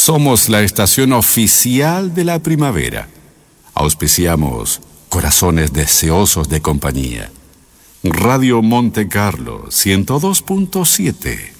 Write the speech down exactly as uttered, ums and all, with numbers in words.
Somos la estación oficial de la primavera. Auspiciamos corazones deseosos de compañía. Radio Monte Carlo ciento dos punto siete.